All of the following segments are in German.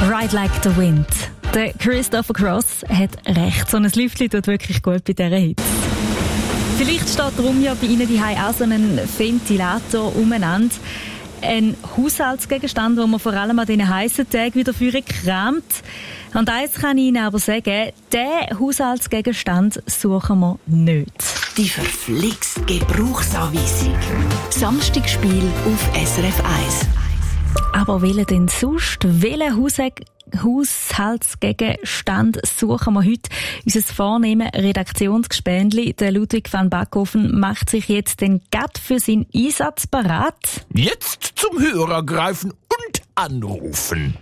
Ride Like the Wind. Der Christopher Cross hat recht. So ein Lüftchen tut wirklich gut bei dieser Hitze. Vielleicht steht darum ja bei Ihnen daheim auch so ein Ventilator umeinander. Ein Haushaltsgegenstand, den man vor allem an diesen heissen Tagen wieder für kramt. Und eins kann ich Ihnen aber sagen, diesen Haushaltsgegenstand suchen wir nicht. Die verflixt Gebrauchsanweisung. Samstagspiel auf SRF 1. Aber welchen denn sonst? Welchen Haushaltsgegenstand suchen wir heute? Unser vornehmes Redaktionsgespendli, der Ludwig van Backhofen, macht sich jetzt den Gatt für seinen Einsatz bereit. Jetzt zum Hörer greifen und anrufen.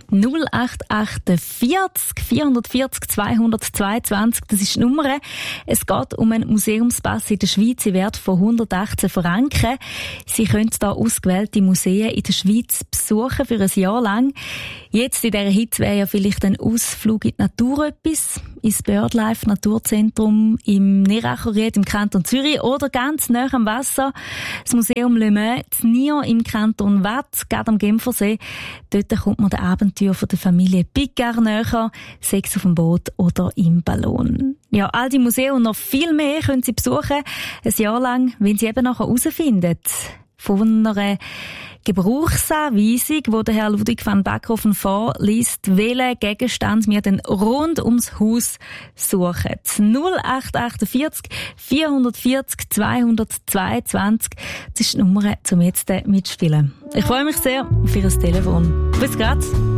0848 440 222, das ist die Nummer. Es geht um einen Museumspass in der Schweiz im Wert von 118 Franken. Sie können hier ausgewählte Museen in der Schweiz besuchen für ein Jahr lang. Jetzt in dieser Hitze wäre ja vielleicht ein Ausflug in die Natur etwas, ins Birdlife Naturzentrum im Neracherried im Kanton Zürich oder ganz nahe am Wasser, das Museum Le Mans in Nier im Kanton Waadt, gerade am Genfersee. Dort kommt man den Abenteuer von der Familie Picard näher, sei es auf dem Boot oder im Ballon. Ja, all die Museen und noch viel mehr können Sie besuchen, ein Jahr lang, wenn Sie eben nachher herausfinden von einer Gebrauchsanweisung, wo der Herr Ludwig van Backhofen vorliest, welchen Gegenstand wir denn rund ums Haus suchen. 0848 440 222, das ist die Nummer zum jetzt mitspielen. Ich freue mich sehr auf Ihr Telefon. Bis grad.